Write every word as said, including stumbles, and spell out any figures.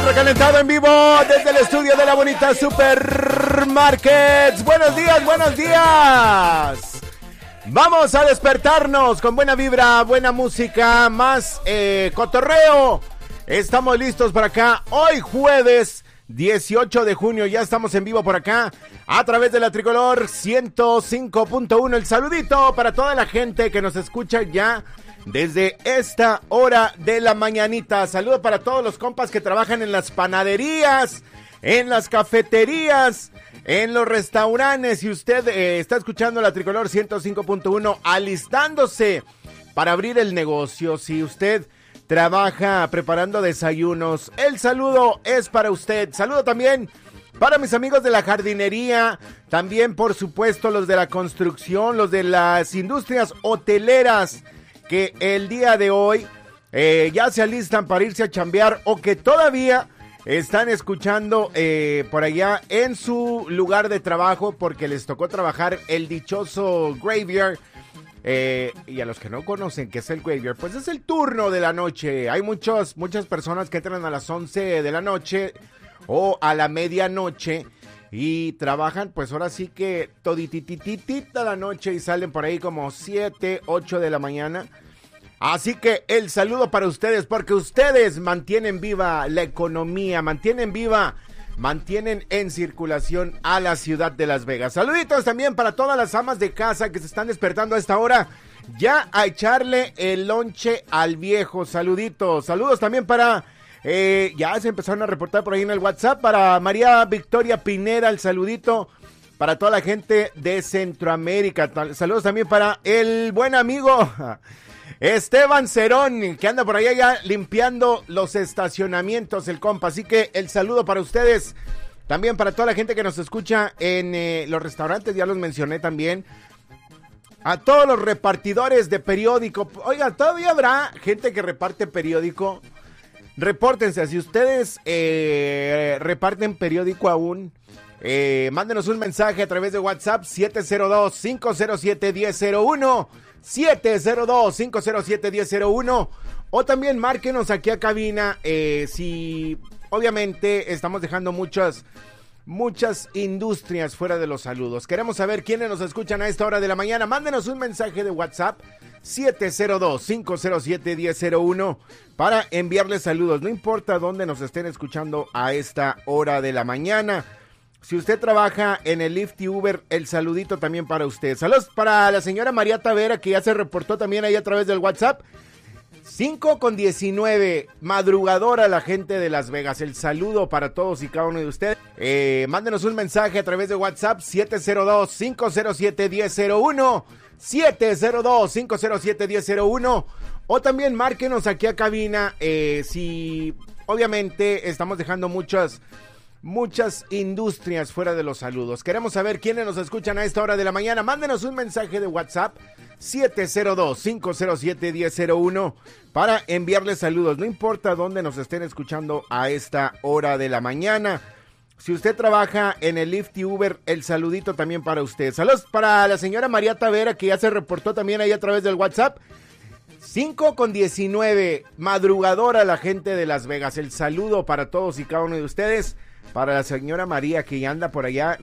recalentado en vivo desde el estudio de la bonita Supermarkets. Buenos días, buenos días. Vamos a despertarnos con buena vibra, buena música, más eh, cotorreo. Estamos listos para acá. Hoy jueves dieciocho de junio, ya estamos en vivo por acá a través de la Tricolor ciento cinco punto uno. El saludito para toda la gente que nos escucha ya desde esta hora de la mañanita. Saludo para todos los compas que trabajan en las panaderías, en las cafeterías, en los restaurantes. Si usted eh, está escuchando la Tricolor ciento cinco punto uno, alistándose para abrir el negocio, si usted trabaja preparando desayunos, el saludo es para usted. Saludo también para mis amigos de la jardinería, también por supuesto los de la construcción, los de las industrias hoteleras, que el día de hoy eh, ya se alistan para irse a chambear o que todavía están escuchando eh, por allá en su lugar de trabajo porque les tocó trabajar el dichoso graveyard. Eh, y a los que no conocen qué es el graveyard, pues es el turno de la noche. Hay muchos, muchas personas que entran a las once de la noche o a la medianoche y trabajan pues ahora sí que toditititita la noche y salen por ahí como siete, ocho de la mañana. Así que el saludo para ustedes porque ustedes mantienen viva la economía, mantienen viva, mantienen en circulación a la ciudad de Las Vegas. Saluditos también para todas las amas de casa que se están despertando a esta hora ya a echarle el lonche al viejo. Saluditos, saludos también para... Eh, ya se empezaron a reportar por ahí en el WhatsApp para María Victoria Pineda, el saludito para toda la gente de Centroamérica. Saludos también para el buen amigo Esteban Cerón, que anda por allá ya limpiando los estacionamientos, el compa. Así que el saludo para ustedes, también para toda la gente que nos escucha en eh, los restaurantes, ya los mencioné también. A todos los repartidores de periódico. Oiga, ¿todavía habrá gente que reparte periódico? Repórtense, si ustedes eh, reparten periódico aún, eh, mándenos un mensaje a través de WhatsApp siete cero dos, cinco cero siete, uno cero cero uno, siete cero dos, cinco cero siete, uno cero cero uno, o también márquenos aquí a cabina, eh, si obviamente estamos dejando muchas, muchas industrias fuera de los saludos. Queremos saber quiénes nos escuchan a esta hora de la mañana. Mándenos un mensaje de WhatsApp siete cero dos, cinco cero siete, uno cero cero uno para enviarles saludos. No importa dónde nos estén escuchando a esta hora de la mañana. Si usted trabaja en el Lyft y Uber, el saludito también para usted. Saludos para la señora María Tavera, que ya se reportó también ahí a través del WhatsApp. cinco con diecinueve, madrugadora la gente de Las Vegas. El saludo para todos y cada uno de ustedes. Eh, mándenos un mensaje a través de WhatsApp siete cero dos, cinco cero siete, uno cero cero uno, siete cero dos, cinco cero siete, uno cero cero uno, o también márquenos aquí a cabina, eh, si obviamente estamos dejando muchas, muchas industrias fuera de los saludos. Queremos saber quiénes nos escuchan a esta hora de la mañana. Mándenos un mensaje de WhatsApp siete cero dos, cinco cero siete, uno cero cero uno para enviarles saludos. No importa dónde nos estén escuchando a esta hora de la mañana. Si usted trabaja en el Lyft y Uber, el saludito también para usted. Saludos para la señora María Tavera, que ya se reportó también ahí a través del WhatsApp. cinco con diecinueve, madrugadora la gente de Las Vegas. El saludo para todos y cada uno de ustedes. Para la señora María, que ya anda por allá